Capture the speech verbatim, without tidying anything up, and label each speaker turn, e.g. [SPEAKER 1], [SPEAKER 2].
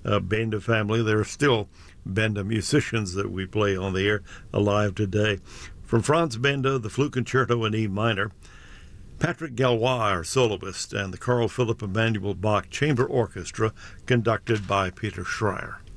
[SPEAKER 1] uh, Benda family. There are still Benda musicians that we play on the air alive today. From Franz Benda, the Flute Concerto in E minor, Patrick Galois, our soloist, and the Carl Philipp Emanuel Bach Chamber Orchestra, conducted by Peter Schreier.